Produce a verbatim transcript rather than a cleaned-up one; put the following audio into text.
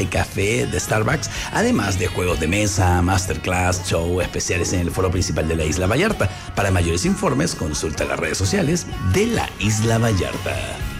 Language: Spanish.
de café de Starbucks, además de juegos de mesa, masterclass, show especiales en el foro principal de la Isla Vallarta. Para mayores informes, consulta las redes sociales de la Isla Vallarta.